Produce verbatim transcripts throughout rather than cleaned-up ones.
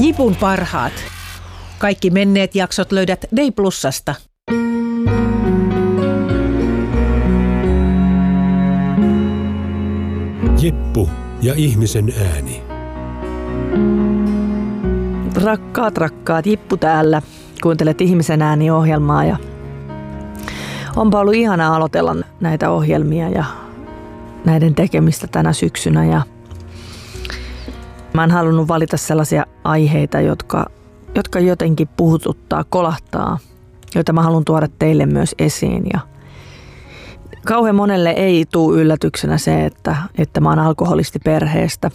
Jipun parhaat. Kaikki menneet jaksot löydät Day Plusasta. Jippu ja ihmisen ääni. Rakkaat, rakkaat, Jippu täällä. Kuuntelet Ihmisen ääni-ohjelmaa ja onpa ollut ihanaa aloitella näitä ohjelmia ja näiden tekemistä tänä syksynä. Ja mä oon halunnut valita sellaisia aiheita, jotka, jotka jotenkin puhututtaa, kolahtaa, joita mä haluan tuoda teille myös esiin. Ja kauhean monelle ei tule yllätyksenä se, että, että mä oon alkoholisti perheestä.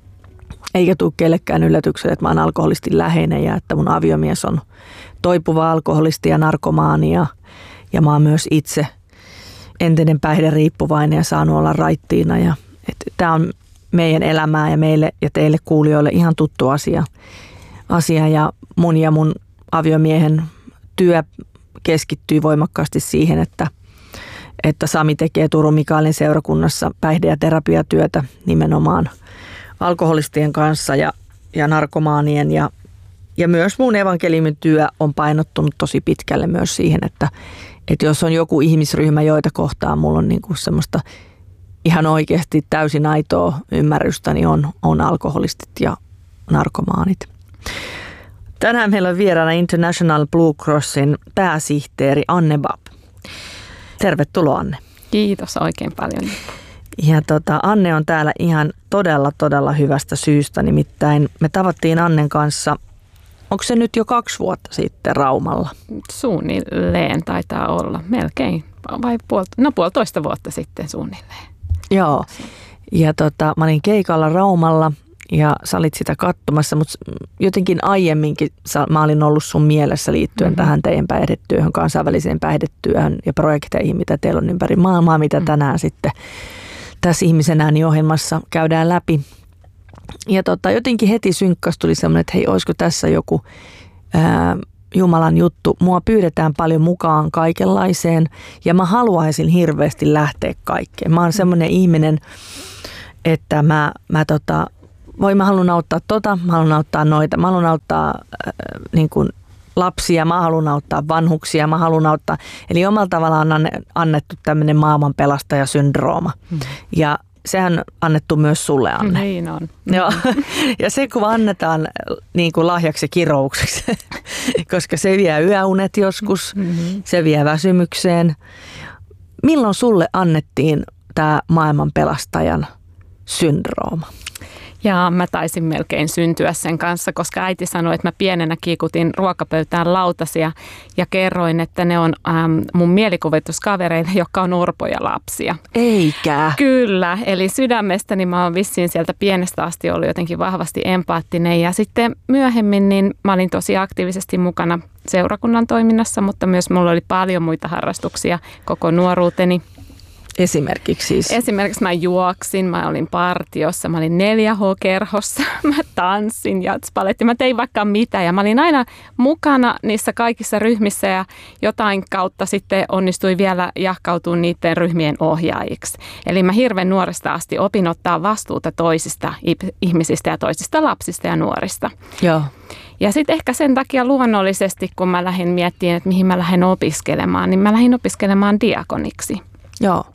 Eikä tule kellekään yllätyksenä, että mä oon alkoholisti läheinen ja että mun aviomies on toipuva alkoholisti ja narkomaani. Ja, ja mä oon myös itse entinen päihderiippuvainen ja saanut olla raittiina. Ja, tää on meidän elämää ja meille ja teille kuulijoille ihan tuttu asia. asia. Ja mun ja mun aviomiehen työ keskittyy voimakkaasti siihen, että, että Sami tekee Turun Mikaelin seurakunnassa päihde- ja terapiatyötä nimenomaan alkoholistien kanssa ja, ja narkomaanien. Ja, ja myös mun evankeliumin työ on painottunut tosi pitkälle myös siihen, että, että jos on joku ihmisryhmä, joita kohtaa mulla on niinku semmoista ihan oikeasti täysin aitoa ymmärrystä, niin on, on alkoholistit ja narkomaanit. Tänään meillä on vieraana International Blue Crossin pääsihteeri Anne Babb. Tervetuloa, Anne. Kiitos oikein paljon. Ja tota, Anne on täällä ihan todella, todella hyvästä syystä. Nimittäin me tavattiin Annen kanssa, onko se nyt jo kaksi vuotta sitten Raumalla? Suunnilleen taitaa olla, melkein, vai puol, no puolitoista vuotta sitten suunnilleen. Joo, ja tota, mä olin keikalla Raumalla ja sä olit sitä katsomassa, mutta jotenkin aiemminkin mä olin ollut sun mielessä liittyen mm-hmm. tähän teidän päihdetyöhön, kansainväliseen päihdetyöhön ja projekteihin, mitä teillä on ympäri maailmaa, mitä mm-hmm. tänään sitten tässä Ihmisen ääni-ohjelmassa käydään läpi. Ja tota, jotenkin heti synkkas tuli semmoinen, että hei, olisiko tässä joku ää, Jumalan juttu. Mua pyydetään paljon mukaan kaikenlaiseen ja mä haluaisin hirveästi lähteä kaikkeen. Mä oon semmoinen ihminen, että mä, mä tota, voi mä haluan auttaa tota, mä haluan auttaa noita, mä haluan auttaa äh, niin kuin lapsia, mä haluan auttaa vanhuksia, mä haluan auttaa. Eli omalla tavallaan on annettu tämmöinen maailman pelastajasyndrooma. Hmm. Ja sehän on annettu myös sulle, Anne. Niin on. Joo. Ja se kun annetaan niin kuin lahjaksi ja kiroukseksi, koska se vie yöunet joskus, mm-hmm. se vie väsymykseen. Milloin sulle annettiin tämä maailman pelastajan syndrooma? Ja mä taisin melkein syntyä sen kanssa, koska äiti sanoi, että mä pienenä kiikutin ruokapöytään lautasia ja kerroin, että ne on äm, mun mielikuvituskavereita, jotka on orpoja lapsia. Eikä. Kyllä, eli sydämestäni mä oon vissiin sieltä pienestä asti ollut jotenkin vahvasti empaattinen ja sitten myöhemmin niin mä olin tosi aktiivisesti mukana seurakunnan toiminnassa, mutta myös mulla oli paljon muita harrastuksia koko nuoruuteni. Esimerkiksi siis? Esimerkiksi mä juoksin, mä olin partiossa, mä olin neljä H-kerhossa, mä tanssin jatspaletti, mä tein vaikka mitä ja mä olin aina mukana niissä kaikissa ryhmissä ja jotain kautta sitten onnistui vielä jahkautua niiden ryhmien ohjaajiksi. Eli mä hirveän nuoresta asti opin ottaa vastuuta toisista ihmisistä ja toisista lapsista ja nuorista. Joo. Ja sitten ehkä sen takia luonnollisesti, kun mä lähdin miettimään, että mihin mä lähdin opiskelemaan, niin mä lähdin opiskelemaan diakoniksi. Joo.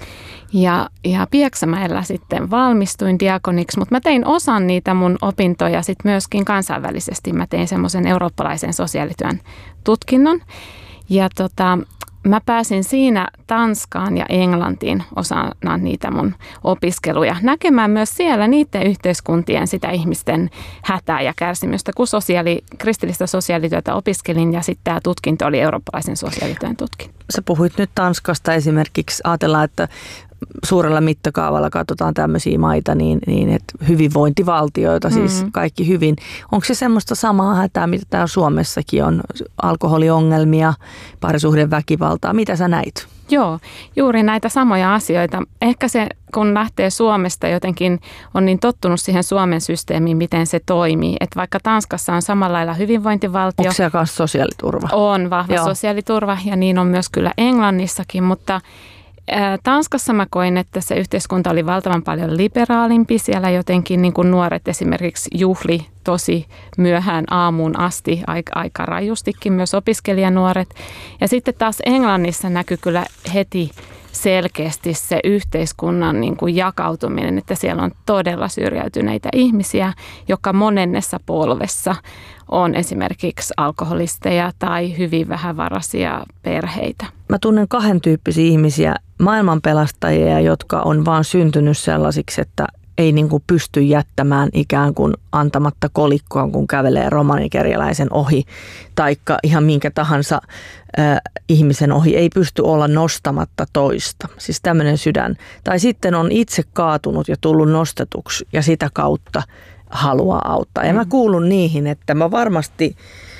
Ja, ja Pieksämäellä sitten valmistuin diakoniksi, mutta mä tein osan niitä mun opintoja sitten myöskin kansainvälisesti. Mä tein semmoisen eurooppalaisen sosiaalityön tutkinnon ja tota, mä pääsin siinä Tanskaan ja Englantiin osana niitä mun opiskeluja. Näkemään myös siellä niiden yhteiskuntien sitä ihmisten hätää ja kärsimystä, kun sosiaali, kristillistä sosiaalityötä opiskelin ja sitten tämä tutkinto oli eurooppalaisen sosiaalityön tutkinto. Sä puhuit nyt Tanskasta esimerkiksi. Ajatellaan, että suurella mittakaavalla katsotaan tämmöisiä maita, niin, niin että hyvinvointivaltioita, siis mm. kaikki hyvin. Onko se semmoista samaa hätää, mitä täällä Suomessakin on? Alkoholiongelmia, parisuhdeväkivaltaa. Mitä sä näit? Joo, juuri näitä samoja asioita. Ehkä se, kun lähtee Suomesta jotenkin, on niin tottunut siihen Suomen systeemiin, miten se toimii. Että vaikka Tanskassa on samalla lailla hyvinvointivaltio. Onko siellä myös sosiaaliturva? On vahva Joo. sosiaaliturva ja niin on myös kyllä Englannissakin, mutta Tanskassa mä koin, että se yhteiskunta oli valtavan paljon liberaalimpi. Siellä jotenkin niin kuin nuoret esimerkiksi juhli tosi myöhään aamuun asti, aika, aika rajustikin myös opiskelijanuoret. Ja sitten taas Englannissa näkyy kyllä heti selkeästi se yhteiskunnan niin kuin jakautuminen, että siellä on todella syrjäytyneitä ihmisiä, joka monennessa polvessa on esimerkiksi alkoholisteja tai hyvin vähävaraisia perheitä. Mä tunnen kahden tyyppisiä ihmisiä, maailmanpelastajia, jotka on vaan syntynyt sellaisiksi, että ei niin kuin pysty jättämään ikään kuin antamatta kolikkoa, kun kävelee romanikerjäläisen ohi, taikka ihan minkä tahansa äh, ihmisen ohi, ei pysty olla nostamatta toista. Siis tämmöinen sydän. Tai sitten on itse kaatunut ja tullut nostetuksi ja sitä kautta haluaa auttaa. Ja mä kuulun niihin, että mä varmasti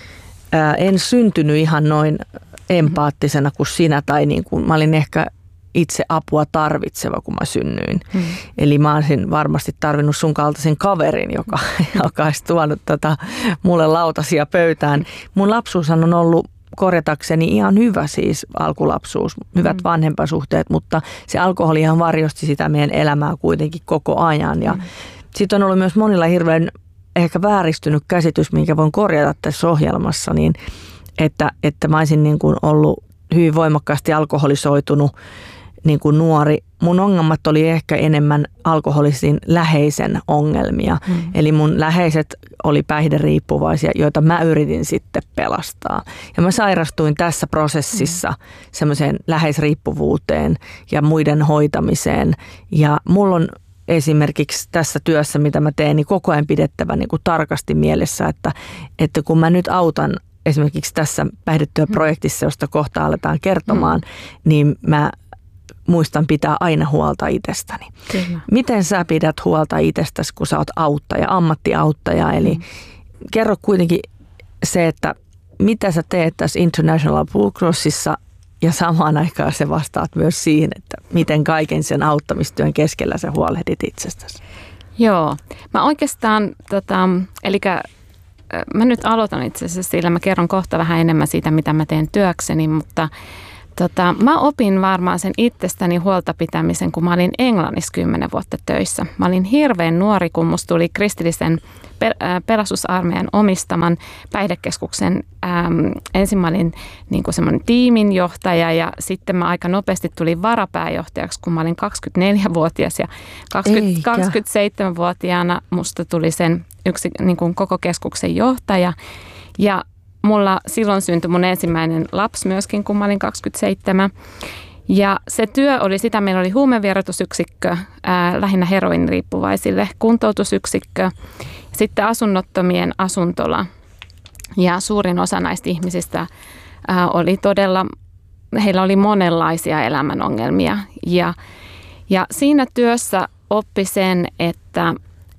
äh, en syntynyt ihan noin empaattisena kuin sinä, tai niin kuin mä olin ehkä itse apua tarvitseva, kun mä synnyin. Mm. Eli mä olisin varmasti tarvinnut sun kaltaisen kaverin, joka, joka olisi tuonut tota mulle lautasia pöytään. Mun lapsuushan on ollut korjatakseni ihan hyvä siis alkulapsuus, hyvät mm. vanhempasuhteet, mutta se alkoholihan varjosti sitä meidän elämää kuitenkin koko ajan. Ja mm. sitten on ollut myös monilla hirveän ehkä vääristynyt käsitys, minkä voin korjata tässä ohjelmassa, niin että, että mä olisin niin kuin ollut hyvin voimakkaasti alkoholisoitunut niin kuin nuori. Mun ongelmat oli ehkä enemmän alkoholisin läheisen ongelmia. Mm. Eli mun läheiset oli päihderiippuvaisia, joita mä yritin sitten pelastaa. Ja mä sairastuin tässä prosessissa mm. semmoiseen läheisriippuvuuteen ja muiden hoitamiseen. Ja mulla on esimerkiksi tässä työssä, mitä mä teen, niin koko ajan pidettävä niin kuin tarkasti mielessä, että, että kun mä nyt autan esimerkiksi tässä päihdetyöprojektissa, josta kohta aletaan kertomaan, mm. niin mä muistan pitää aina huolta itsestäni. Kyllä. Miten sä pidät huolta itsestäsi, kun sä oot auttaja, ammattiauttaja? Eli mm. kerro kuitenkin se, että mitä sä teet tässä International Blue Crossissa, ja samaan aikaan sä vastaat myös siihen, että miten kaiken sen auttamistyön keskellä sä huolehdit itsestäsi. Joo, mä oikeastaan, tota, eli mä nyt aloitan itse asiassa sillä, mä kerron kohta vähän enemmän siitä, mitä mä teen työkseni, mutta tota, mä opin varmaan sen itsestäni huolta pitämisen, kun mä olin Englannissa kymmenen vuotta töissä. Mä olin hirveän nuori, kun musta tuli kristillisen pelastusarmeijan omistaman päihdekeskuksen. Ähm, ensin mä olin niin kuin semmoinen tiiminjohtaja ja sitten mä aika nopeasti tulin varapääjohtajaksi, kun mä olin kaksikymmentäneljävuotias ja kaksikymmentä, kaksikymmentäseitsemänvuotiaana musta tuli sen yksi niin kuin koko keskuksen johtaja. Ja mulla silloin syntyi mun ensimmäinen lapsi myöskin, kun mä olin kaksikymmentäseitsemän. Ja se työ oli sitä, meillä oli huumevieroitusyksikkö, ää, lähinnä heroiniriippuvaisille, kuntoutusyksikkö, sitten asunnottomien asuntola. Ja suurin osa näistä ihmisistä ää, oli todella, heillä oli monenlaisia elämänongelmia. Ja, ja siinä työssä oppi sen, että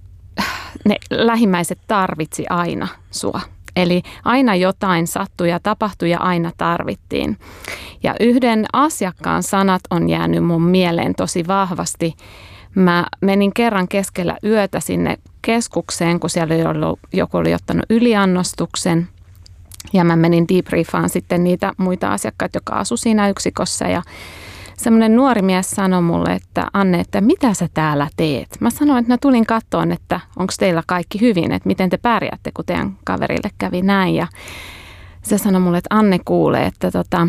ne lähimmäiset tarvitsi aina sua. Eli aina jotain sattui ja tapahtui ja aina tarvittiin. Ja yhden asiakkaan sanat on jäänyt mun mieleen tosi vahvasti. Mä menin kerran keskellä yötä sinne keskukseen, kun siellä oli ollut, joku oli ottanut yliannostuksen. Ja mä menin debriefaan sitten niitä muita asiakkaita, jotka asu siinä yksikossa. Ja semmoinen nuori mies sanoi mulle, että Anne, että mitä sä täällä teet? Mä sanoin, että mä tulin katsomaan, että onko teillä kaikki hyvin, että miten te pärjäätte, kun teidän kaverille kävi näin. Ja se sanoi mulle, että Anne kuulee, että tota,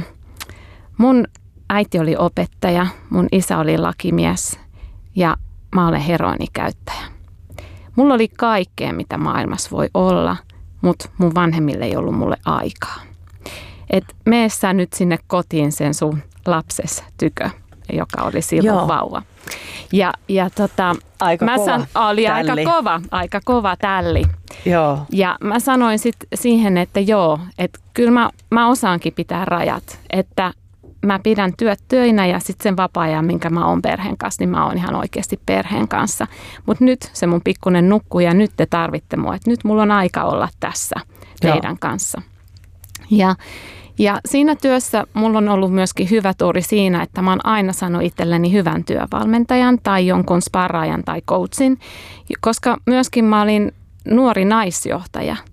mun äiti oli opettaja, mun isä oli lakimies ja mä olen heroinikäyttäjä. Mulla oli kaikkea, mitä maailmassa voi olla, mutta mun vanhemmille ei ollut mulle aikaa. Et mene sä nyt sinne kotiin sen sun lapses tykö, joka oli silloin Joo. vauva. Ja, ja tota, aika mä kova san, oli tälli. aika kova, aika kova tälli. Joo. Ja mä sanoin sitten siihen, että joo, että kyllä mä, mä osaankin pitää rajat, että mä pidän työt töinä ja sitten sen vapaa-ajan, minkä mä oon perheen kanssa, niin mä oon ihan oikeasti perheen kanssa. Mutta nyt se mun pikkunen nukkuu ja nyt te tarvitte mua, että nyt mulla on aika olla tässä teidän joo. kanssa. Ja Ja siinä työssä mulla on ollut myöskin hyvä tuuri siinä, että mä oon aina sanonut itselleni hyvän työvalmentajan tai jonkun sparraajan tai coachin, koska myöskin mä olin nuori naisjohtaja.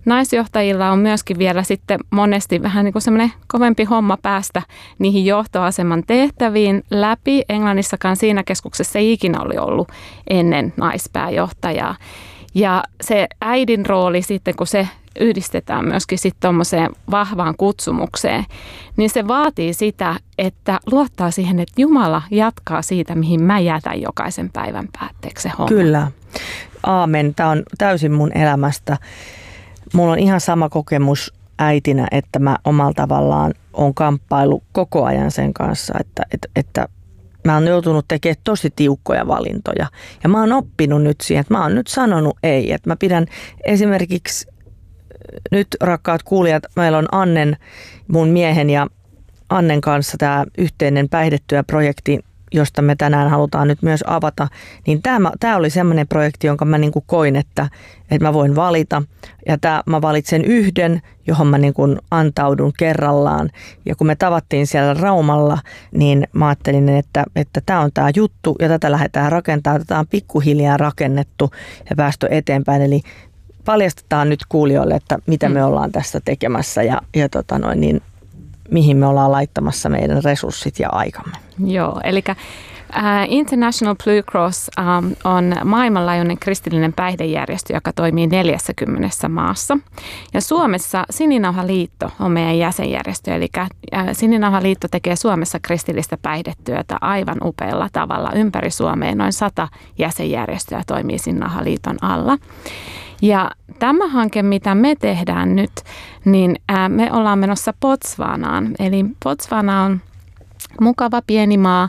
naisjohtajilla on myöskin vielä sitten monesti vähän niin kuin semmoinen kovempi homma päästä niihin johtoaseman tehtäviin läpi. Englannissakaan siinä keskuksessa ei ikinä oli ollut ennen naispääjohtajaa. Ja se äidin rooli sitten, kun se yhdistetään myöskin sitten tuommoiseen vahvaan kutsumukseen, niin se vaatii sitä, että luottaa siihen, että Jumala jatkaa siitä, mihin mä jätän jokaisen päivän päätteeksi se homma. Kyllä. Aamen. Tämä on täysin mun elämästä. Mulla on ihan sama kokemus äitinä, että mä omalla tavallaan on kamppailu koko ajan sen kanssa, että, että, että mä oon joutunut tekemään tosi tiukkoja valintoja. Ja mä oon oppinut nyt siihen, että mä oon nyt sanonut ei. Että mä pidän esimerkiksi, nyt rakkaat kuulijat, meillä on Annen, mun miehen ja Annen kanssa tämä yhteinen päihdetyöprojekti, josta me tänään halutaan nyt myös avata, niin tämä, tämä oli semmoinen projekti, jonka mä niin kuin koin, että, että mä voin valita. Ja tämä, mä valitsen yhden, johon mä niin kuin antaudun kerrallaan. Ja kun me tavattiin siellä Raumalla, niin mä ajattelin, että, että tämä on tämä juttu ja tätä lähdetään rakentamaan. Tätä on pikkuhiljaa rakennettu ja päästy eteenpäin. Eli paljastetaan nyt kuulijoille, että mitä me ollaan tässä tekemässä ja, ja tota noin, niin mihin me ollaan laittamassa meidän resurssit ja aikamme. Joo, eli uh, International Blue Cross um, on maailmanlaajuinen kristillinen päihdejärjestö, joka toimii neljässäkymmenessä maassa. Ja Suomessa Sininauhaliitto on meidän jäsenjärjestö, eli uh, Sininauhaliitto tekee Suomessa kristillistä päihdetyötä aivan upealla tavalla ympäri Suomea. Noin sata jäsenjärjestöä toimii Sininauhaliiton alla. Ja tämä hanke, mitä me tehdään nyt, niin me ollaan menossa Botswanaan. Eli Botswana on mukava pieni maa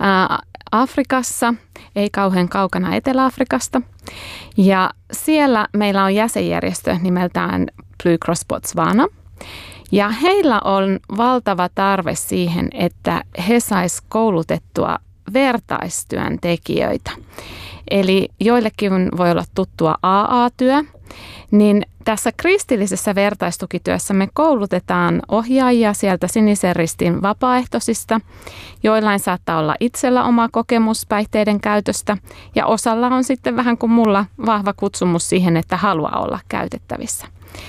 Afrikassa, ei kauhean kaukana Etelä-Afrikasta. Ja siellä meillä on jäsenjärjestö nimeltään Blue Cross Botswana. Ja heillä on valtava tarve siihen, että he sais koulutettua vertaistyöntekijöitä. Eli joillekin voi olla tuttua A A-työ, niin tässä kristillisessä vertaistukityössä me koulutetaan ohjaajia sieltä Sinisen Ristin vapaaehtoisista. Joillain saattaa olla itsellä oma kokemus päihteiden käytöstä ja osalla on sitten vähän kuin mulla vahva kutsumus siihen, että haluaa olla käytettävissä.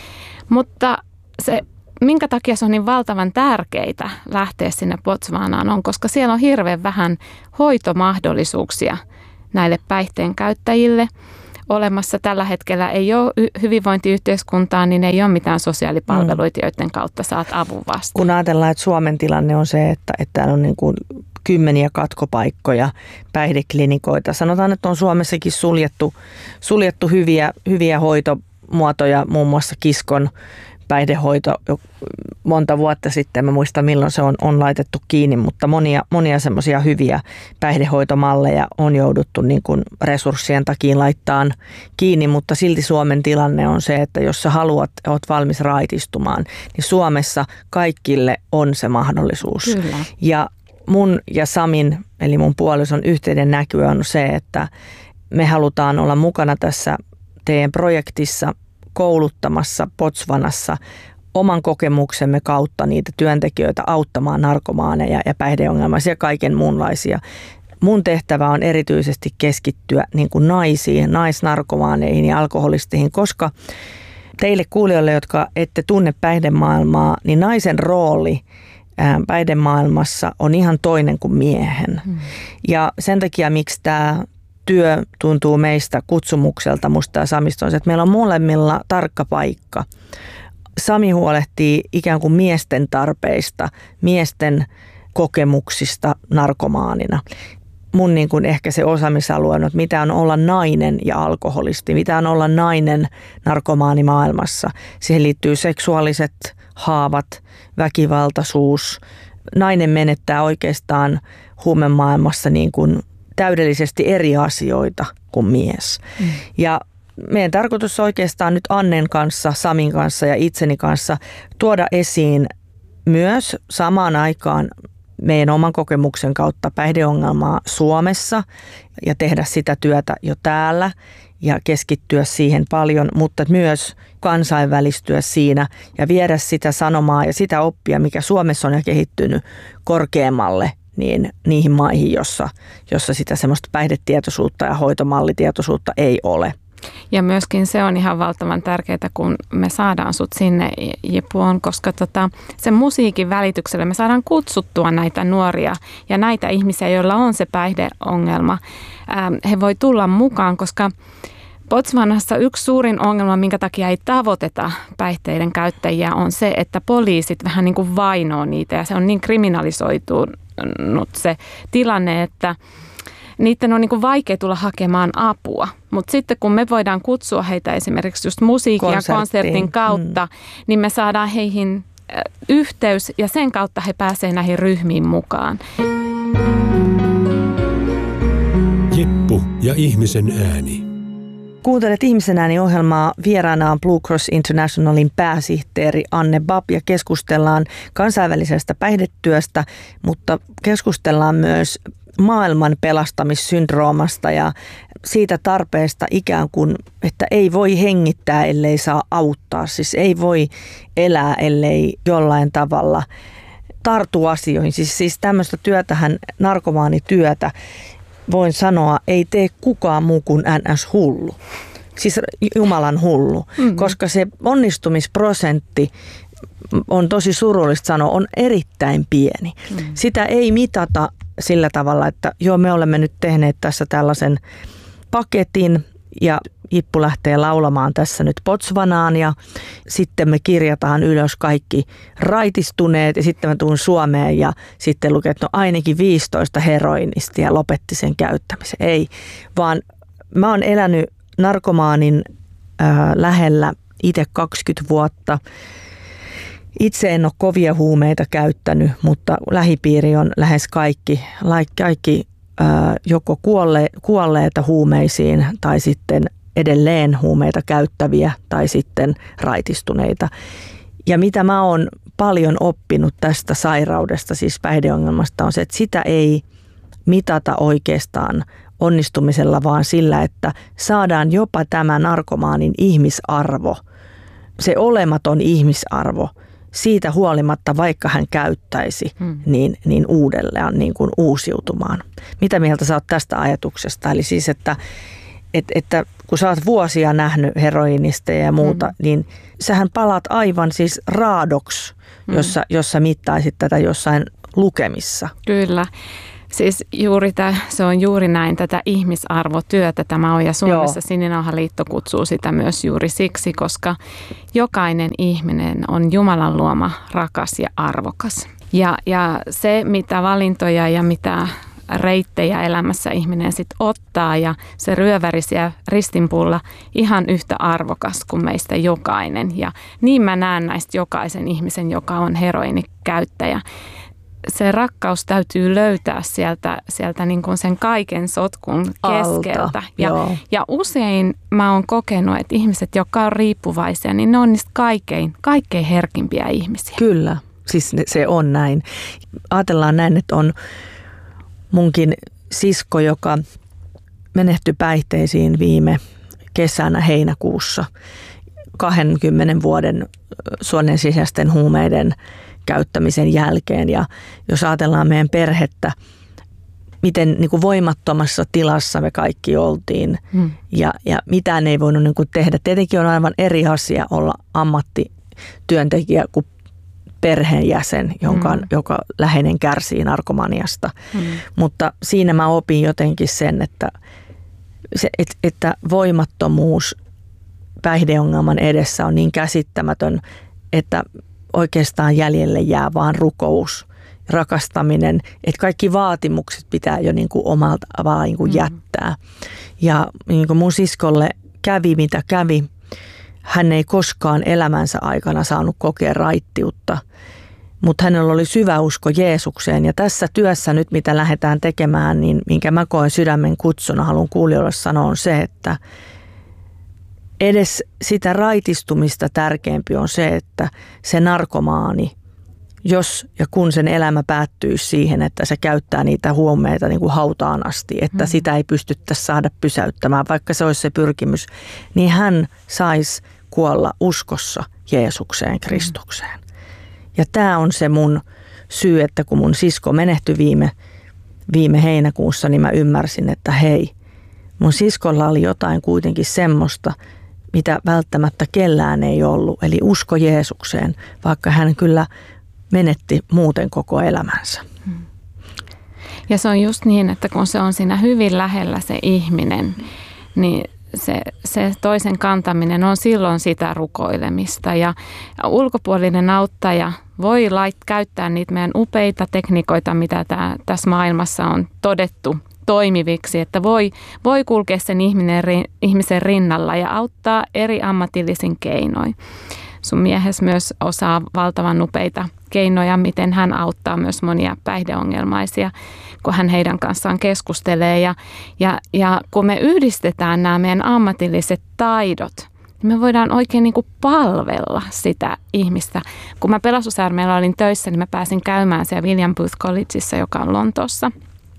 Mutta se, minkä takia se on niin valtavan tärkeää lähteä sinne Botswanaan on, koska siellä on hirveän vähän hoitomahdollisuuksia näille päihteen käyttäjille. Olemassa tällä hetkellä ei ole hyvinvointiyhteiskuntaa, niin ei ole mitään sosiaalipalveluita, joiden kautta saat avun vastaan. Kun ajatellaan, että Suomen tilanne on se, että, että täällä on niin kuin kymmeniä katkopaikkoja, päihdeklinikoita. Sanotaan, että on Suomessakin suljettu, suljettu hyviä, hyviä hoitomuotoja, muun muassa Kiskon päihdehoito jo monta vuotta sitten, mä muistan milloin se on, on laitettu kiinni, mutta monia, monia semmoisia hyviä päihdehoitomalleja on jouduttu niin kuin resurssien takia laittaan kiinni, mutta silti Suomen tilanne on se, että jos sä haluat, oot valmis raitistumaan, niin Suomessa kaikille on se mahdollisuus. Kyllä. Ja mun ja Samin, eli mun puolison yhteinen näky on se, että me halutaan olla mukana tässä teidän projektissa kouluttamassa Botswanassa oman kokemuksemme kautta niitä työntekijöitä auttamaan narkomaaneja ja päihdeongelmaisia ja kaiken muunlaisia. Mun tehtävä on erityisesti keskittyä niin kuin naisiin, naisnarkomaaneihin ja alkoholisteihin, koska teille kuulijoille, jotka ette tunne päihdemaailmaa, niin naisen rooli päihdemaailmassa on ihan toinen kuin miehen. Hmm. Ja sen takia, miksi tämä työ tuntuu meistä kutsumukselta, musta ja Samista on se, että meillä on molemmilla tarkka paikka. Sami huolehtii ikään kuin miesten tarpeista, miesten kokemuksista narkomaanina. Mun niin kuin ehkä se osaamisalue on, että mitä on olla nainen ja alkoholisti, mitä on olla nainen narkomaanimaailmassa. Siihen liittyy seksuaaliset haavat, väkivaltaisuus. Nainen menettää oikeastaan huumemaailmassa niin kuin täydellisesti eri asioita kuin mies. Mm. Ja meidän tarkoitus oikeastaan nyt Annen kanssa, Samin kanssa ja itseni kanssa tuoda esiin myös samaan aikaan meidän oman kokemuksen kautta päihdeongelmaa Suomessa ja tehdä sitä työtä jo täällä ja keskittyä siihen paljon, mutta myös kansainvälistyä siinä ja viedä sitä sanomaa ja sitä oppia, mikä Suomessa on jo kehittynyt korkeammalle niin niihin maihin, jossa, jossa sitä semmoista päihdetietoisuutta ja hoitomallitietoisuutta ei ole. Ja myöskin se on ihan valtavan tärkeää, kun me saadaan sut sinne, Jippu, koska tota, sen musiikin välityksellä me saadaan kutsuttua näitä nuoria ja näitä ihmisiä, joilla on se päihdeongelma. Ää, he voi tulla mukaan, koska Botswanassa yksi suurin ongelma, minkä takia ei tavoiteta päihteiden käyttäjiä, on se, että poliisit vähän niin kuin vainoo niitä ja se on niin kriminalisoitunut se tilanne, että niiden on niin kuin vaikea tulla hakemaan apua, mutta sitten kun me voidaan kutsua heitä esimerkiksi just musiikin ja konsertin kautta, mm. niin me saadaan heihin yhteys ja sen kautta he pääsevät näihin ryhmiin mukaan. Jippu ja ihmisen ääni. Kuuntelet Ihmisen ääni -ohjelmaa. Vieraana on Blue Cross Internationalin pääsihteeri Anne Bab ja keskustellaan kansainvälisestä päihdetyöstä, mutta keskustellaan myös maailman pelastamissyndroomasta ja siitä tarpeesta ikään kuin, että ei voi hengittää, ellei saa auttaa. Siis ei voi elää, ellei jollain tavalla tartu asioihin. Siis, siis tämmöistä työtähän, narkomaanityötä, voin sanoa, ei tee kukaan muu kuin N S-hullu. Siis Jumalan hullu, mm-hmm. koska se onnistumisprosentti, on tosi surullista sanoa, on erittäin pieni. Mm-hmm. Sitä ei mitata sillä tavalla, että joo, me olemme nyt tehneet tässä tällaisen paketin ja Jippu lähtee laulamaan tässä nyt Botswanaan ja sitten me kirjataan ylös kaikki raitistuneet ja sitten mä tuun Suomeen ja sitten lukee, että no ainakin viisitoista heroinistia lopetti sen käyttämisen. Ei, vaan mä oon elänyt narkomaanin äh, lähellä itse kaksikymmentä vuotta. Itse en ole kovia huumeita käyttänyt, mutta lähipiiri on lähes kaikki, kaikki äh, joko kuolle, kuolleita huumeisiin tai sitten edelleen huumeita käyttäviä tai sitten raitistuneita. Ja mitä mä oon paljon oppinut tästä sairaudesta, siis päihdeongelmasta, on se, että sitä ei mitata oikeastaan onnistumisella, vaan sillä, että saadaan jopa tämä narkomaanin ihmisarvo, se olematon ihmisarvo, siitä huolimatta, vaikka hän käyttäisi, hmm. niin, niin uudelleen niin kuin uusiutumaan. Mitä mieltä sä oot tästä ajatuksesta? Eli siis, että, että, että kun sä oot vuosia nähnyt heroinista ja muuta, hmm. niin sähän palaat aivan siis raadoksi, hmm. jossa, jossa mittaisit tätä jossain lukemissa. Kyllä. Siis juuri tämä, se on juuri näin, tätä ihmisarvotyötä tämä on, ja Suomessa Sininauhaliitto kutsuu sitä myös juuri siksi, koska jokainen ihminen on Jumalan luoma, rakas ja arvokas. Ja, ja se, mitä valintoja ja mitä reittejä elämässä ihminen sitten ottaa, ja se ryöväri siellä ristinpulla ihan yhtä arvokas kuin meistä jokainen. Ja niin mä näen näistä jokaisen ihmisen, joka on heroinikäyttäjä. Se rakkaus täytyy löytää sieltä, sieltä niin kuin sen kaiken sotkun keskeltä. Alta, ja, ja usein mä oon kokenut, että ihmiset, jotka on riippuvaisia, niin ne on niistä kaikkein, kaikkein herkimpiä ihmisiä. Kyllä, siis se on näin. Ajatellaan näin, että on munkin sisko, joka menehtyi päihteisiin viime kesänä heinäkuussa kahdenkymmenen vuoden suonen sisäisten huumeiden käyttämisen jälkeen. Ja jos ajatellaan meidän perhettä, miten niin kuin voimattomassa tilassa me kaikki oltiin hmm. ja, ja mitään ei voinut niin kuin tehdä. Tietenkin on aivan eri asia olla ammattityöntekijä kuin perheenjäsen, jonka, hmm. joka läheinen kärsii narkomaniasta. Hmm. Mutta siinä mä opin jotenkin sen, että, se, et, että voimattomuus päihdeongelman edessä on niin käsittämätön, että oikeastaan jäljelle jää vaan rukous, rakastaminen, että kaikki vaatimukset pitää jo niin kuin omalta vaan niin kuin jättää. Ja niin kuin mun siskolle kävi mitä kävi, hän ei koskaan elämänsä aikana saanut kokea raittiutta, mutta hänellä oli syvä usko Jeesukseen. Ja tässä työssä nyt, mitä lähdetään tekemään, niin minkä mä koen sydämen kutsuna, haluan kuulijoille sanoa, on se, että edes sitä raitistumista tärkeämpi on se, että se narkomaani, jos ja kun sen elämä päättyy siihen, että se käyttää niitä huumeita niin kuin hautaan asti, että mm. sitä ei pystyttäisi saada pysäyttämään, vaikka se olisi se pyrkimys, niin hän saisi kuolla uskossa Jeesukseen, Kristukseen. Mm. Ja tämä on se mun syy, että kun mun sisko menehtyi viime, viime heinäkuussa, niin mä ymmärsin, että hei, mun siskolla oli jotain kuitenkin semmoista, mitä välttämättä kellään ei ollut, eli usko Jeesukseen, vaikka hän kyllä menetti muuten koko elämänsä. Ja se on just niin, että kun se on siinä hyvin lähellä se ihminen, niin se, se toisen kantaminen on silloin sitä rukoilemista. Ja ulkopuolinen auttaja voi lait, käyttää niitä meidän upeita tekniikoita, mitä tää, tässä maailmassa on todettu toimiviksi, että voi, voi kulkea sen ihminen, ihmisen rinnalla ja auttaa eri ammatillisin keinoin. Sun miehes myös osaa valtavan upeita keinoja, miten hän auttaa myös monia päihdeongelmaisia, kun hän heidän kanssaan keskustelee. Ja, ja, ja kun me yhdistetään nämä meidän ammatilliset taidot, niin me voidaan oikein niin kuin palvella sitä ihmistä. Kun mä pelastusarmeijalla olin töissä, niin mä pääsin käymään siellä William Booth Collegeissa, joka on Lontoossa.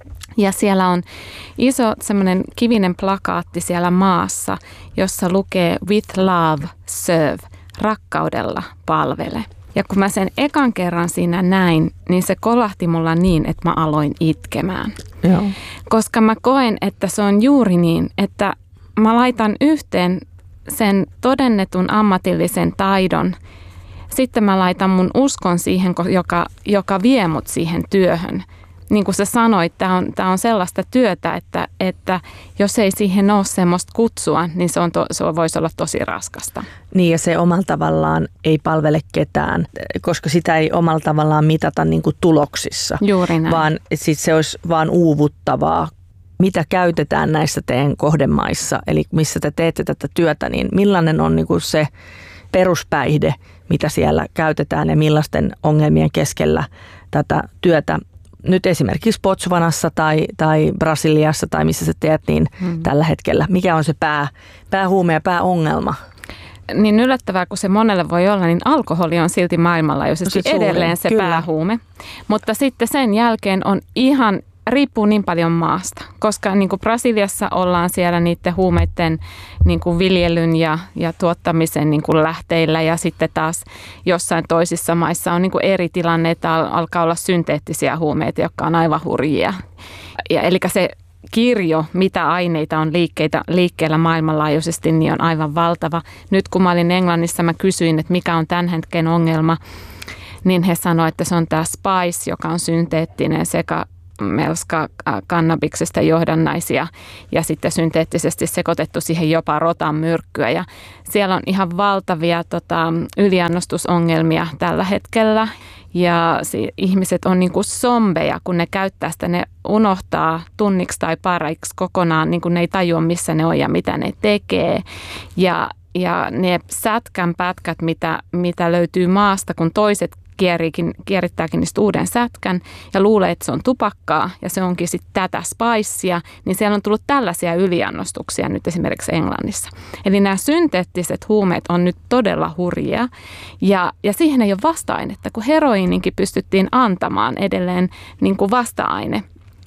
Ja siellä on iso semmoinen kivinen plakaatti siellä maassa, jossa lukee With love serve, rakkaudella palvele. Ja kun mä sen ekan kerran siinä näin, niin se kolahti mulla niin, että mä aloin itkemään. Joo. Koska mä koen, että se on juuri niin, että mä laitan yhteen sen todennetun ammatillisen taidon. Sitten mä laitan mun uskon siihen, joka, joka vie mut siihen työhön. Niin kuin sä sanoit, tämä on, tää on sellaista työtä, että, että jos ei siihen ole semmoista kutsua, niin se, on to, se voisi olla tosi raskasta. Niin ja se omalla tavallaan ei palvele ketään, koska sitä ei omalla tavallaan mitata niin kuin tuloksissa. Juuri näin. Vaan sit se olisi vaan uuvuttavaa. Mitä käytetään näissä teidän kohdemaissa, eli missä te teette tätä työtä, niin millainen on niin kuin se peruspäihde, mitä siellä käytetään ja millaisten ongelmien keskellä tätä työtä nyt esimerkiksi Botswanassa tai, tai Brasiliassa tai missä sä teet niin hmm. tällä hetkellä. Mikä on se pää, päähuume ja pääongelma? Niin yllättävää kuin se monelle voi olla, niin alkoholi on silti maailmanlaajuisesti se edelleen se Kyllä. päähuume. Mutta sitten sen jälkeen on ihan, riippuu niin paljon maasta, koska niin kuin Brasiliassa ollaan siellä niiden huumeiden niin kuin viljelyn ja, ja tuottamisen niin kuin lähteillä ja sitten taas jossain toisissa maissa on niin kuin eri tilanne, että alkaa olla synteettisiä huumeita, jotka on aivan hurjia. Ja, eli se kirjo, mitä aineita on liikkeitä, liikkeellä maailmanlaajuisesti, niin on aivan valtava. Nyt kun mä olin Englannissa, mä kysyin, että mikä on tämän hetken ongelma, niin he sanoivat, että se on tämä spice, joka on synteettinen sekä melska kannabiksesta johdannaisia ja sitten synteettisesti sekoitettu siihen jopa rotan myrkkyä. Ja siellä on ihan valtavia tota, yliannostusongelmia tällä hetkellä ja si- ihmiset on niin kuin zombeja, kun ne käyttää sitä, ne unohtaa tunniksi tai pariksi kokonaan, niin kuin ne ei tajua missä ne on ja mitä ne tekee. Ja, ja ne sätkän pätkät, mitä, mitä löytyy maasta, kun toiset Kierikin, kierittääkin niistä uuden sätkän ja luulee, että se on tupakkaa ja se onkin sitten tätä spicea, niin siellä on tullut tällaisia yliannostuksia nyt esimerkiksi Englannissa. Eli nämä synteettiset huumeet on nyt todella hurjia ja, ja siihen ei ole vasta-ainetta, kun heroiininkin pystyttiin antamaan edelleen niin kuin vasta-aine.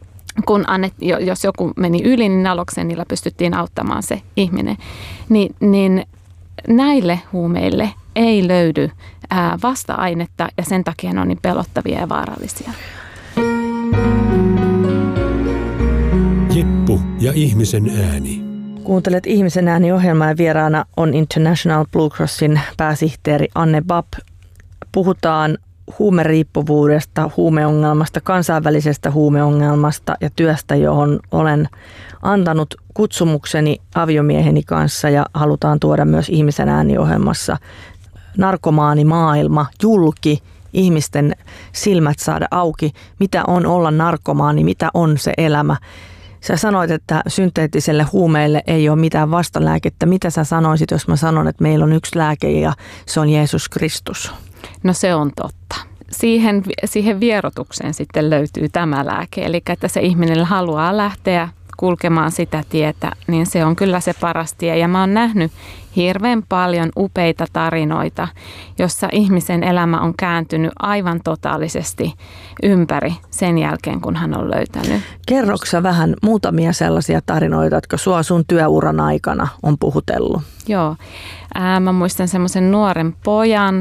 Kun annet, jos joku meni yli, niin nalokseen niillä pystyttiin auttamaan se ihminen. Ni, niin näille huumeille ei löydy ää, vasta-ainetta ja sen takia ne on niin pelottavia ja vaarallisia. Jippu ja ihmisen ääni. Kuuntelet Ihmisen ääni -ohjelmaa ja vieraana on International Blue Crossin pääsihteeri Anne Babb. Puhutaan huumeriippuvuudesta, huumeongelmasta, kansainvälisestä huumeongelmasta ja työstä, johon olen antanut kutsumukseni aviomieheni kanssa ja halutaan tuoda myös Ihmisen ääni -ohjelmassa narkomaanimaailma julki, ihmisten silmät saada auki, mitä on olla narkomaani, mitä on se elämä. Sä sanoit, että synteettiselle huumeille ei ole mitään vastalääkettä. Mitä sä sanoisit, jos mä sanon, että meillä on yksi lääke ja se on Jeesus Kristus? No se on totta. Siihen, siihen vierotukseen sitten löytyy tämä lääke, eli että se ihminen haluaa lähteä kulkemaan sitä tietä, niin se on kyllä se paras tie. Ja mä oon nähnyt hirveän paljon upeita tarinoita, jossa ihmisen elämä on kääntynyt aivan totaalisesti ympäri sen jälkeen, kun hän on löytänyt. Kerroksä vähän muutamia sellaisia tarinoita, jotka sua sun työuran aikana on puhutellut? Joo. Ää, mä muistan semmoisen nuoren pojan,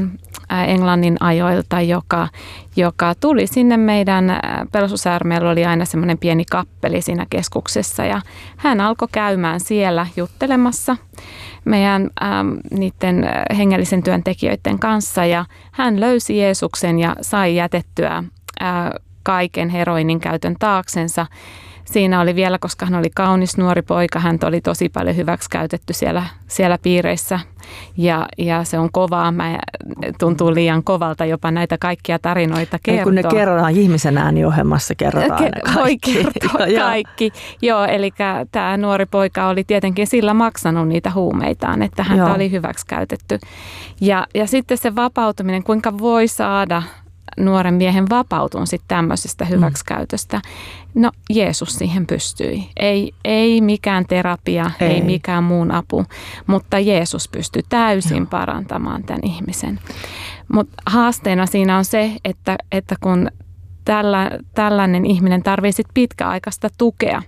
Englannin ajoilta, joka, joka tuli sinne meidän pelastusaarmeella, oli aina semmoinen pieni kappeli siinä keskuksessa ja hän alkoi käymään siellä juttelemassa meidän ähm, niiden hengellisen työntekijöiden kanssa ja hän löysi Jeesuksen ja sai jätettyä äh, kaiken heroinin käytön taaksensa. Siinä oli vielä, koska hän oli kaunis nuori poika, hän oli tosi paljon hyväksi käytetty siellä, siellä piireissä ja, ja se on kovaa. Mä, tuntuu liian kovalta jopa näitä kaikkia tarinoita kertoa. Ei kun ne kerrotaan ihmisen ääniohjelmassa, kerrotaan Ke- ne kaikki. Voi kertoa kaikki. Joo, eli tämä nuori poika oli tietenkin sillä maksanut niitä huumeitaan, että häntä Joo. oli hyväksi käytetty. Ja, ja sitten se vapautuminen, kuinka voi saada nuoren miehen vapautun sitten tämmöisestä hyväksikäytöstä. No Jeesus siihen pystyi. Ei, ei mikään terapia, ei. ei mikään muun apu, mutta Jeesus pystyi täysin Joo. parantamaan tämän ihmisen. Mutta haasteena siinä on se, että, että kun tällä, tällainen ihminen tarvitsee pitkäaikaista tukea,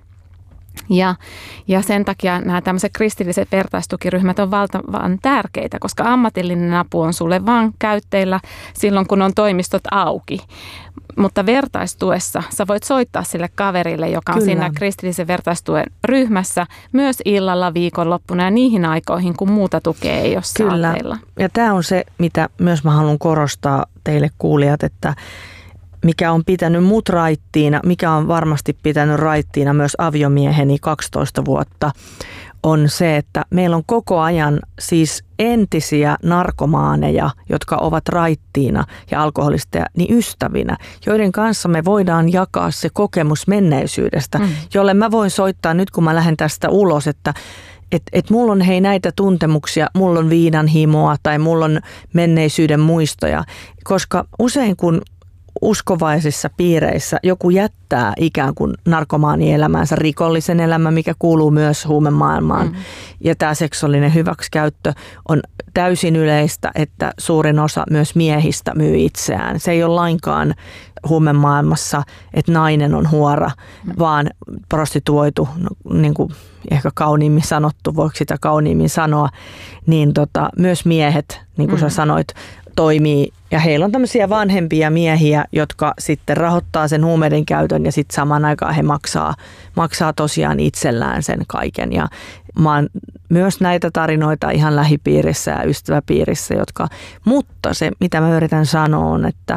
Ja, ja sen takia nämä tämmöiset kristilliset vertaistukiryhmät on valtavan tärkeitä, koska ammatillinen apu on sulle vaan käytteillä silloin, kun on toimistot auki. Mutta vertaistuessa sä voit soittaa sille kaverille, joka on Kyllä. siinä kristillisen vertaistuen ryhmässä myös illalla, viikonloppuna ja niihin aikoihin, kun muuta tukea ei ole Kyllä. saatteilla. Ja tämä on se, mitä myös mä haluan korostaa teille kuulijat, että mikä on pitänyt mut raittiina, mikä on varmasti pitänyt raittiina myös aviomieheni kaksitoista vuotta, on se, että meillä on koko ajan siis entisiä narkomaaneja, jotka ovat raittiina ja alkoholisteja, niin ystävinä, joiden kanssa me voidaan jakaa se kokemus menneisyydestä, mm. jolle mä voin soittaa nyt, kun mä lähden tästä ulos, että Että et mulla on hei näitä tuntemuksia, mulla on viinan himoa tai mulla on menneisyyden muistoja, koska usein kun uskovaisissa piireissä joku jättää ikään kuin narkomaanielämänsä, rikollisen elämän, mikä kuuluu myös huumemaailmaan. Mm. Ja tämä seksuaalinen hyväksikäyttö on täysin yleistä, että suurin osa myös miehistä myy itseään. Se ei ole lainkaan huumemaailmassa, että nainen on huora, mm. vaan prostituoitu, niin kuin ehkä kauniimmin sanottu, voiko sitä kauniimmin sanoa, niin tota, myös miehet, niin kuin mm. sä sanoit, toimii ja heillä on tämmöisiä vanhempia miehiä, jotka sitten rahoittaa sen huumeiden käytön ja sitten samaan aikaan he maksaa, maksaa tosiaan itsellään sen kaiken. Ja mä oon myös näitä tarinoita ihan lähipiirissä ja ystäväpiirissä, jotka, mutta se mitä mä yritän sanoa on, että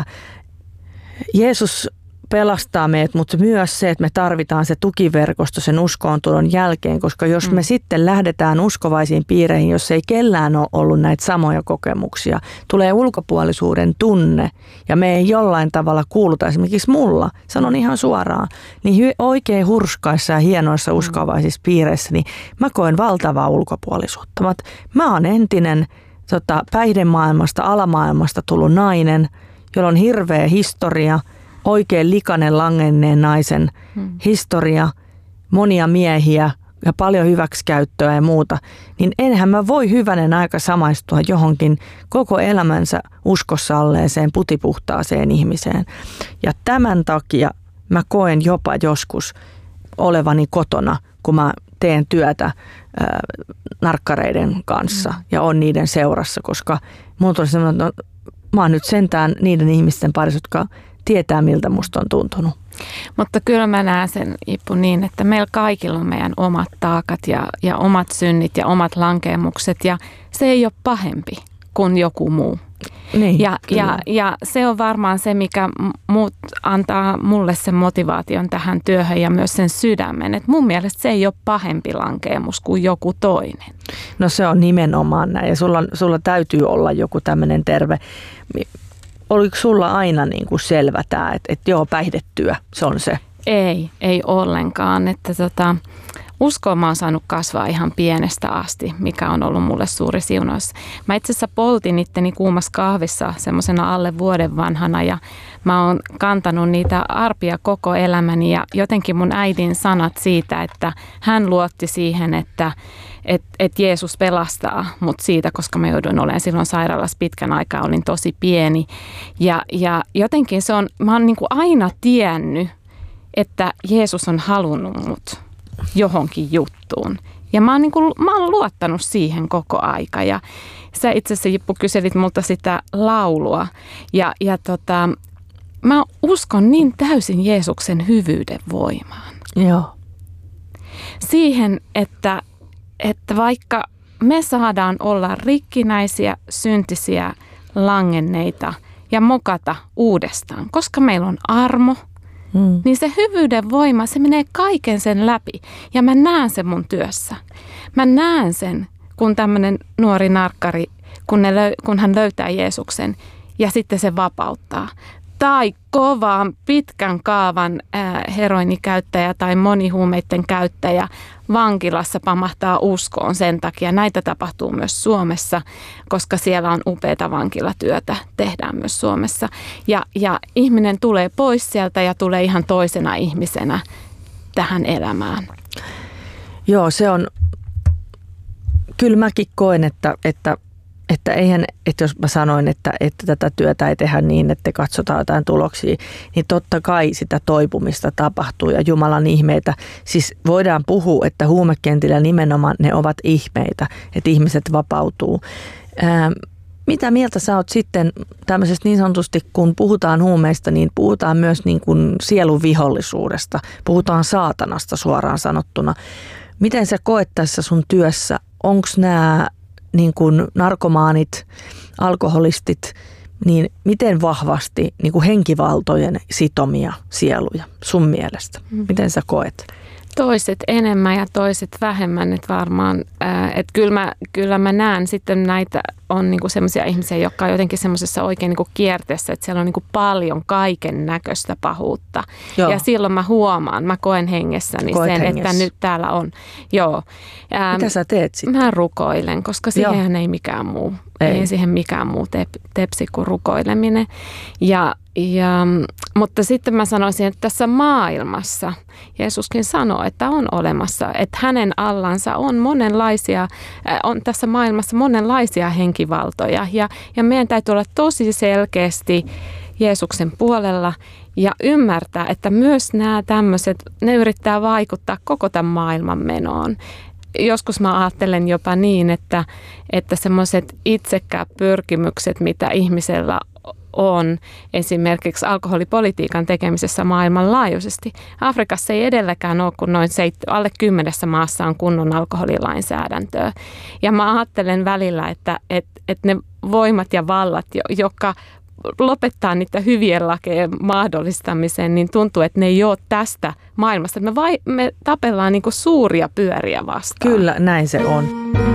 Jeesus pelastaa meidät, mutta myös se, että me tarvitaan se tukiverkosto sen uskoontulon jälkeen, koska jos me mm. sitten lähdetään uskovaisiin piireihin, jos ei kellään ole ollut näitä samoja kokemuksia, tulee ulkopuolisuuden tunne ja me ei jollain tavalla kuuluta, esimerkiksi mulla, sanon ihan suoraan, niin oikein hurskaissa ja hienoissa uskovaisissa piireissä, niin mä koen valtavaa ulkopuolisuutta. Mä, mä oon entinen tota, päihdemaailmasta, alamaailmasta tullut nainen, jolla on hirveä historia, oikein likainen langenneen naisen hmm. historia, monia miehiä ja paljon hyväksikäyttöä ja muuta, niin enhän mä voi hyvänen aika samaistua johonkin koko elämänsä uskossa olleeseen putipuhtaaseen ihmiseen. Ja tämän takia mä koen jopa joskus olevani kotona, kun mä teen työtä äh, narkkareiden kanssa hmm. ja on niiden seurassa, koska mulla tuli semmoinen, että no, mä oon nyt sentään niiden ihmisten parissa, jotka tietää, miltä musta on tuntunut. Mutta kyllä mä näen sen, Ippu, niin, että meillä kaikilla on meidän omat taakat ja, ja omat synnit ja omat lankeemukset ja se ei ole pahempi kuin joku muu. Niin, ja, ja, ja se on varmaan se, mikä muut antaa mulle sen motivaation tähän työhön ja myös sen sydämen. Et mun mielestä se ei ole pahempi lankeemus kuin joku toinen. No se on nimenomaan näin ja sulla, sulla täytyy olla joku tämmöinen terve. Oliko sulla aina niin kuin selvä tämä, että, että joo, päihdetyö, se on se? Ei, ei ollenkaan. Että tota, uskoa mä oon saanut kasvaa ihan pienestä asti, mikä on ollut mulle suuri siunaus. Mä itse asiassa poltin itteni kuumassa kahvissa semmoisena alle vuoden vanhana ja mä oon kantanut niitä arpia koko elämäni ja jotenkin mun äidin sanat siitä, että hän luotti siihen, että että et Jeesus pelastaa mut siitä, koska mä jouduin olemaan silloin sairaalassa pitkän aikaa, olin tosi pieni. Ja, ja jotenkin se on, mä oon niinku aina tiennyt, että Jeesus on halunnut mut johonkin juttuun. Ja mä oon, niin kuin, mä oon luottanut siihen koko aika. Ja sä itse asiassa, Jippu, kyselit multa sitä laulua. Ja, ja tota, mä uskon niin täysin Jeesuksen hyvyyden voimaan. Joo. Siihen, että, että vaikka me saadaan olla rikkinäisiä, syntisiä, langenneita ja mokata uudestaan, koska meillä on armo, mm. niin se hyvyyden voima, se menee kaiken sen läpi. Ja mä näen sen mun työssä. Mä näen sen, kun tämmöinen nuori narkkari, kun, ne löy, kun hän löytää Jeesuksen ja sitten se vapauttaa. Tai kovaan pitkän kaavan ää, heroinikäyttäjä tai monihuumeiden käyttäjä vankilassa pamahtaa uskoon sen takia. Näitä tapahtuu myös Suomessa, koska siellä on upeata vankilatyötä, tehdään myös Suomessa. Ja, ja ihminen tulee pois sieltä ja tulee ihan toisena ihmisenä tähän elämään. Joo, se on, kyllä mäkin koen, että, että Että eihän, että jos mä sanoin, että, että tätä työtä ei tehdä niin, että katsotaan jotain tuloksia, niin totta kai sitä toipumista tapahtuu ja Jumalan ihmeitä. Siis voidaan puhua, että huumekentillä nimenomaan ne ovat ihmeitä, että ihmiset vapautuu. Ää, mitä mieltä sä oot sitten tämmöisestä niin sanotusti, kun puhutaan huumeista, niin puhutaan myös niin kuin sielun vihollisuudesta, puhutaan saatanasta suoraan sanottuna. Miten sä koet tässä sun työssä, onko nämä niin kuin narkomaanit, alkoholistit, niin miten vahvasti niin kuin henkivaltojen sitomia sieluja sun mielestä? Miten sä koet? Toiset enemmän ja toiset vähemmän, että varmaan, että kyllä mä, kyllä mä näen sitten näitä on niinku semmoisia ihmisiä, jotka on jotenkin semmoisessa oikein niinku kierteessä, että siellä on niinku paljon kaiken näköistä pahuutta. Joo. Ja silloin mä huomaan, mä koen hengessäni Koet sen, hengessä. Että nyt täällä on. Joo. Mitä sä teet sitten? Mä rukoilen, koska siihen ei mikään muu. Ei. ei siihen mikään muu tep, tepsi kuin rukoileminen. Ja, ja, mutta sitten mä sanoisin, että tässä maailmassa Jeesuskin sanoo, että on olemassa, että hänen allansa on monenlaisia, on tässä maailmassa monenlaisia henkivaltoja. Ja, ja meidän täytyy olla tosi selkeästi Jeesuksen puolella ja ymmärtää, että myös nämä tämmöiset, ne yrittää vaikuttaa koko tämän maailman menoon. Joskus mä ajattelen jopa niin, että, että semmoiset itsekkäät pyrkimykset, mitä ihmisellä on esimerkiksi alkoholipolitiikan tekemisessä maailmanlaajuisesti. Afrikassa ei edelläkään ole, kun noin seit, alle kymmenessä maassa on kunnon alkoholilainsäädäntöä. Ja mä ajattelen välillä, että, että, että ne voimat ja vallat, jotka lopettaa niitä hyvien lakeen mahdollistamisen, niin tuntuu, että ne ei ole tästä maailmasta. Me, vai, me tapellaan niin kuin suuria pyöriä vastaan. Kyllä, näin se on.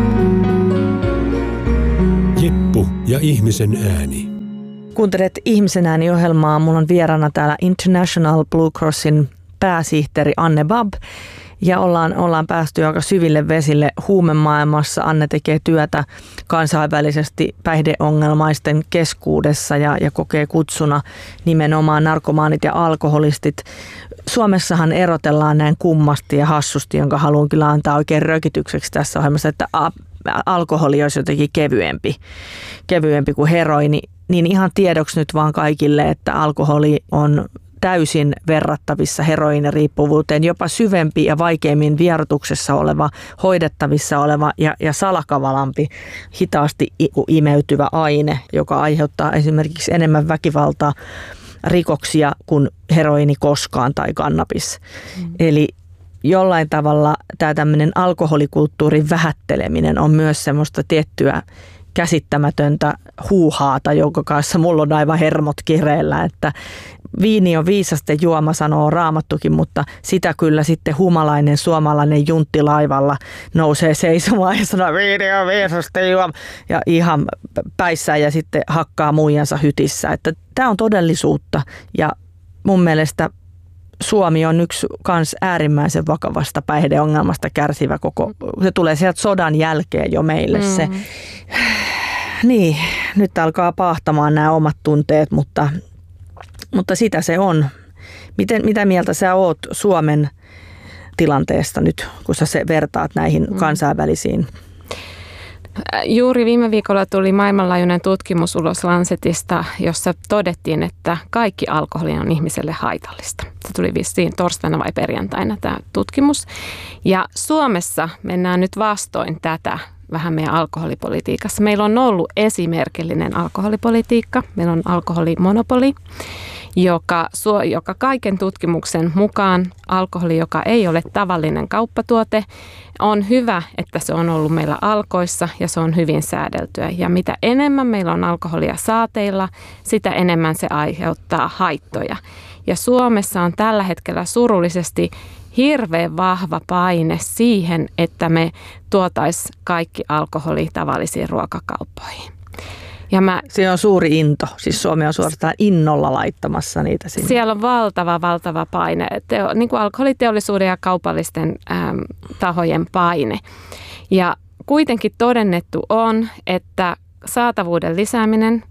Jippu ja ihmisen ääni. Kuuntelet Ihmisen ääni-ohjelmaa. Mulla on vieraana täällä International Blue Crossin pääsihteeri Anne Babb. Ja ollaan, ollaan päästy aika syville vesille huumemaailmassa. Anne tekee työtä kansainvälisesti päihdeongelmaisten keskuudessa ja, ja kokee kutsuna nimenomaan narkomaanit ja alkoholistit. Suomessahan erotellaan näin kummasti ja hassusti, jonka haluan kyllä antaa oikein rökitykseksi tässä ohjelmassa, että alkoholi olisi jotenkin kevyempi, kevyempi kuin heroini. Niin ihan tiedoksi nyt vaan kaikille, että alkoholi on täysin verrattavissa heroiniriippuvuuteen, jopa syvempi ja vaikeimmin vierotuksessa oleva, hoidettavissa oleva ja, ja salakavalampi, hitaasti imeytyvä aine, joka aiheuttaa esimerkiksi enemmän väkivaltaa, rikoksia kuin heroini koskaan tai kannabis. Mm. Eli jollain tavalla tämä tämmöinen alkoholikulttuurin vähätteleminen on myös semmoista tiettyä käsittämätöntä huuhaata, jonka kanssa mulla on aivan hermot kireellä, että viini on viisasten juoma, sanoo Raamattukin, mutta sitä kyllä sitten humalainen suomalainen juntti laivalla nousee seisomaan ja sanoo viini on viisasten juoma ja ihan päissään ja sitten hakkaa muijansa hytissä. Että tämä on todellisuutta ja mun mielestä Suomi on yksi kans äärimmäisen vakavasta päihdeongelmasta kärsivä koko, se tulee sieltä sodan jälkeen jo meille mm. se. Niin, nyt alkaa paahtamaan nämä omat tunteet, mutta, mutta sitä se on. Miten, mitä mieltä sä oot Suomen tilanteesta nyt, kun sä se vertaat näihin mm. kansainvälisiin? Juuri viime viikolla tuli maailmanlaajuinen tutkimus ulos Lancetista, jossa todettiin, että kaikki alkoholi on ihmiselle haitallista. Se tuli vissiin torstaina vai perjantaina tämä tutkimus. Ja Suomessa mennään nyt vastoin tätä vähän meidän alkoholipolitiikassa. Meillä on ollut esimerkillinen alkoholipolitiikka. Meillä on alkoholimonopoli, joka, joka kaiken tutkimuksen mukaan alkoholi, joka ei ole tavallinen kauppatuote, on hyvä, että se on ollut meillä Alkoissa ja se on hyvin säädeltyä. Ja mitä enemmän meillä on alkoholia saateilla, sitä enemmän se aiheuttaa haittoja. Ja Suomessa on tällä hetkellä surullisesti hirveän vahva paine siihen, että me tuotaisiin kaikki alkoholi tavallisiin ruokakauppoihin. Ja mä, Siinä on suuri into, siis Suomi on suorastaan innolla laittamassa niitä sinne. Siellä on valtava, valtava paine, Teo, niin kuin alkoholiteollisuuden ja kaupallisten äm, tahojen paine. Ja kuitenkin todennettu on, että saatavuuden lisääminen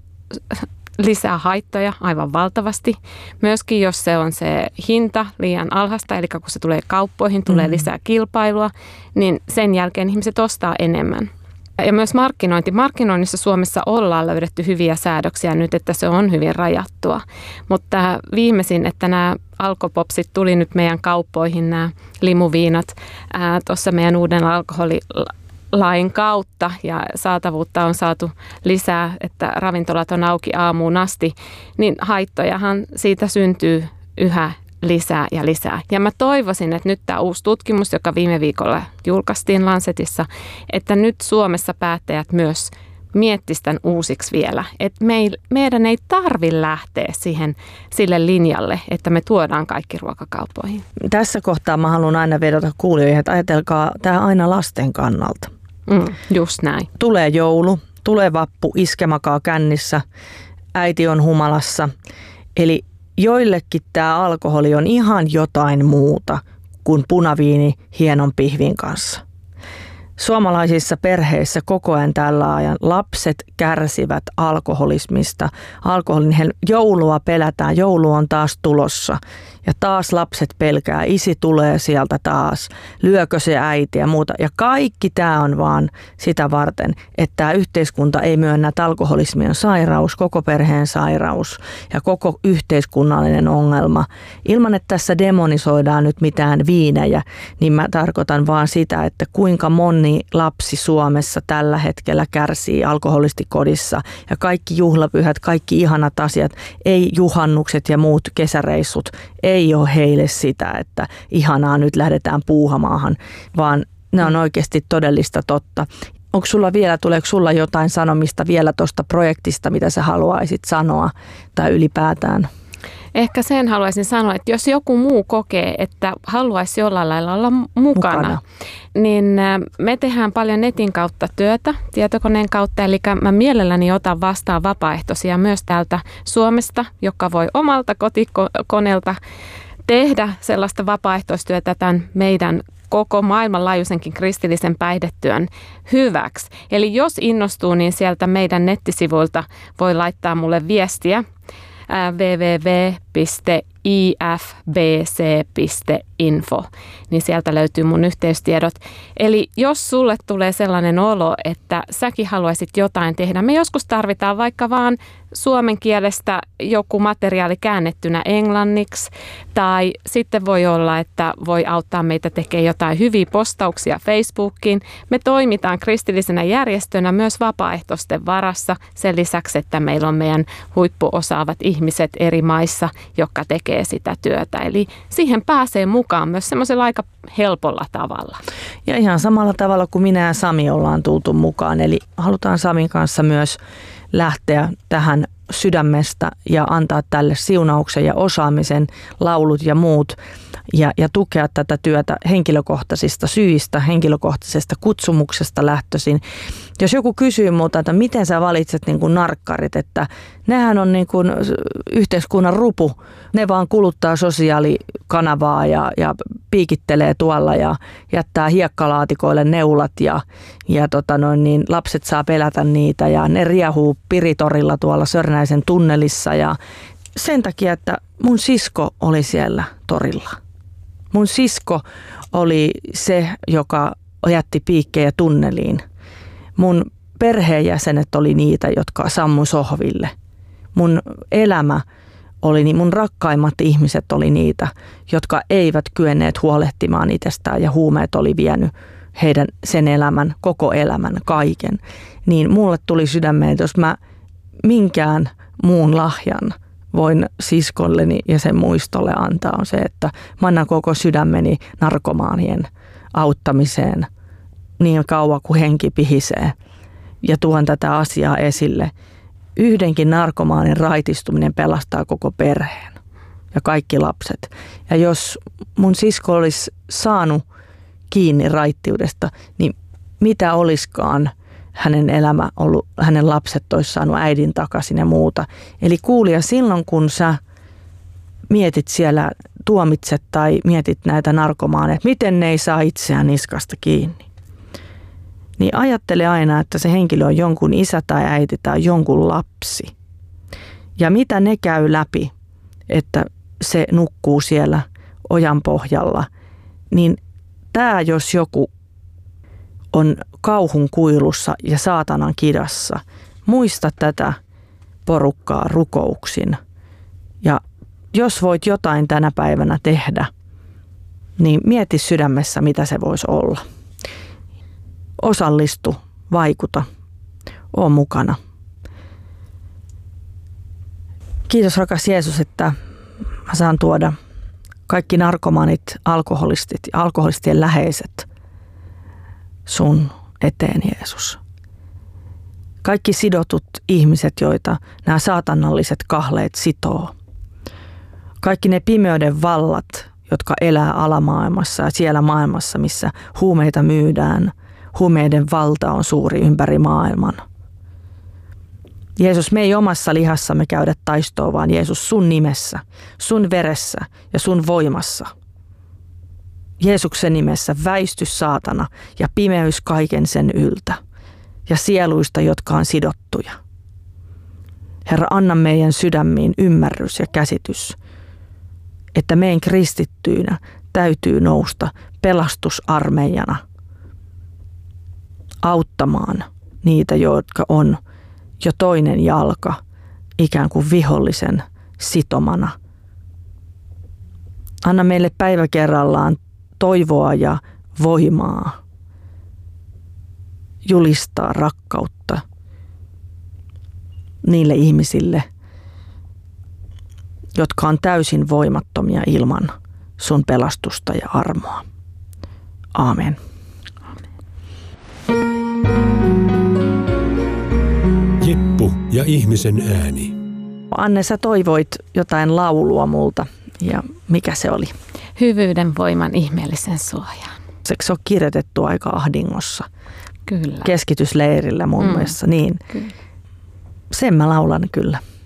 lisää haittoja aivan valtavasti. Myöskin jos se on se hinta liian alhaista, eli kun se tulee kauppoihin, tulee mm-hmm. lisää kilpailua, niin sen jälkeen ihmiset ostaa enemmän. Ja myös markkinointi. Markkinoinnissa Suomessa ollaan löydetty hyviä säädöksiä nyt, että se on hyvin rajattua. Mutta viimeisin, että nämä alkopopsit tuli nyt meidän kauppoihin, nämä limuviinat, tuossa meidän uuden alkoholilain kautta ja saatavuutta on saatu lisää, että ravintolat on auki aamuun asti, niin haittojahan siitä syntyy yhä lisää ja lisää. Ja mä toivoisin, että nyt tämä uusi tutkimus, joka viime viikolla julkaistiin Lancetissa, että nyt Suomessa päättäjät myös miettisivät tämän uusiksi vielä. Että meil, meidän ei tarvitse lähteä siihen, sille linjalle, että me tuodaan kaikki ruokakauppoihin. Tässä kohtaa mä haluan aina vedota kuulijoihin, että ajatelkaa tämä aina lasten kannalta. Mm, just näin. Tulee joulu, tulee vappu, iskä makaa kännissä, äiti on humalassa. Eli joillekin tämä alkoholi on ihan jotain muuta kuin punaviini hienon pihvin kanssa. Suomalaisissa perheissä koko ajan tällä ajan lapset kärsivät alkoholismista. Alkoholin joulua pelätään, joulu on taas tulossa ja taas lapset pelkää, isi tulee sieltä taas, lyökö se äiti ja muuta. Ja kaikki tämä on vaan sitä varten, että tämä yhteiskunta ei myönnä, että alkoholismi on sairaus, koko perheen sairaus ja koko yhteiskunnallinen ongelma. Ilman, että tässä demonisoidaan nyt mitään viinejä, niin mä tarkoitan vaan sitä, että kuinka moni lapsi Suomessa tällä hetkellä kärsii alkoholistikodissa ja kaikki juhlapyhät, kaikki ihanat asiat, ei juhannukset ja muut kesäreissut, ei ole heille sitä, että ihanaa nyt lähdetään puuhamaahan, vaan ne on oikeasti todellista totta. Onko sulla vielä, tuleeko sulla jotain sanomista vielä tuosta projektista, mitä sä haluaisit sanoa tai ylipäätään? Ehkä sen haluaisin sanoa, että jos joku muu kokee, että haluaisi jollain lailla olla mukana, mukana. niin me tehdään paljon netin kautta työtä, tietokoneen kautta. Eli mä mielelläni otan vastaan vapaaehtoisia myös täältä Suomesta, joka voi omalta kotikoneelta tehdä sellaista vapaaehtoistyötä tämän meidän koko maailmanlaajuisenkin kristillisen päihdetyön hyväksi. Eli jos innostuu, niin sieltä meidän nettisivuilta voi laittaa mulle viestiä. double-u double-u double-u piste i f b c piste info, niin sieltä löytyy mun yhteystiedot. Eli jos sulle tulee sellainen olo, että säkin haluaisit jotain tehdä, me joskus tarvitaan vaikka vaan suomen kielestä joku materiaali käännettynä englanniksi, tai sitten voi olla, että voi auttaa meitä tekemään jotain hyviä postauksia Facebookiin. Me toimitaan kristillisenä järjestönä myös vapaaehtoisten varassa sen lisäksi, että meillä on meidän huippuosaavat ihmiset eri maissa, jotka tekee sitä työtä. Eli siihen pääsee mukaan myös semmoisella aika helpolla tavalla. Ja ihan samalla tavalla kuin minä ja Sami ollaan tultu mukaan. Eli halutaan Samin kanssa myös lähteä tähän sydämestä ja antaa tälle siunauksen ja osaamisen, laulut ja muut ja, ja tukea tätä työtä henkilökohtaisista syistä, henkilökohtaisesta kutsumuksesta lähtöisin. Jos joku kysyy multa, että miten sä valitset niin kuin narkkarit, että nehän on niin kuin yhteiskunnan rupu, ne vaan kuluttaa sosiaalikanavaa ja, ja piikittelee tuolla ja jättää hiekkalaatikoille neulat ja, ja tota noin, niin lapset saa pelätä niitä ja ne riehuu Piritorilla tuolla Sörnäisen tunnelissa ja sen takia, että mun sisko oli siellä torilla. Mun sisko oli se, joka jätti piikkejä tunneliin. Mun perheenjäsenet oli niitä, jotka sammui sohville. Mun elämä oli, niin mun rakkaimmat ihmiset oli niitä, jotka eivät kyenneet huolehtimaan itsestään ja huumeet oli vienyt heidän sen elämän, koko elämän, kaiken. Niin mulle tuli sydämeen, että jos mä minkään muun lahjan voin siskolleni ja sen muistolle antaa, on se, että mä annan koko sydämeni narkomaanien auttamiseen niin kauan kuin henki pihisee ja tuon tätä asiaa esille. Yhdenkin narkomaanin raitistuminen pelastaa koko perheen ja kaikki lapset. Ja jos mun sisko olisi saanut kiinni raittiudesta, niin mitä olisikaan hänen elämä ollut, hänen lapset olisi saanut äidin takaisin ja muuta. Eli kuulija, silloin kun sä mietit siellä, tuomitset tai mietit näitä narkomaaneja, että miten ne ei saa itseään niskasta kiinni, niin ajattele aina, että se henkilö on jonkun isä tai äiti tai jonkun lapsi. Ja mitä ne käy läpi, että se nukkuu siellä ojan pohjalla, niin tämä jos joku on kauhun kuilussa ja saatanan kidassa, muista tätä porukkaa rukouksin. Ja jos voit jotain tänä päivänä tehdä, niin mieti sydämessä, mitä se voisi olla. Osallistu, vaikuta, oo mukana. Kiitos rakas Jeesus, että mä saan tuoda kaikki narkomaanit, alkoholistit ja alkoholistien läheiset sun eteen, Jeesus. Kaikki sidotut ihmiset, joita nämä saatanalliset kahleet sitoo. Kaikki ne pimeyden vallat, jotka elää alamaailmassa ja siellä maailmassa, missä huumeita myydään. Huumeiden valta on suuri ympäri maailman. Jeesus, me ei omassa lihassamme käydä taistoa, vaan Jeesus sun nimessä, sun veressä ja sun voimassa. Jeesuksen nimessä väisty saatana ja pimeys kaiken sen yltä ja sieluista, jotka on sidottuja. Herra, anna meidän sydämiin ymmärrys ja käsitys, että meidän kristittyinä täytyy nousta pelastusarmeijana auttamaan niitä, jotka on jo toinen jalka ikään kuin vihollisen sitomana. Anna meille päivä kerrallaan toivoa ja voimaa julistaa rakkautta niille ihmisille, jotka on täysin voimattomia ilman sun pelastusta ja armoa. Aamen. Jeppu ja ihmisen ääni. Anne, sä toivoit jotain laulua multa, ja mikä se oli? Hyvyyden voiman ihmeellisen suojaan. Se on kirjoitettu aika ahdingossa. Kyllä. Keskitysleirillä mun mm. mielestä, niin. Kyllä. Sen mä laulan kyllä.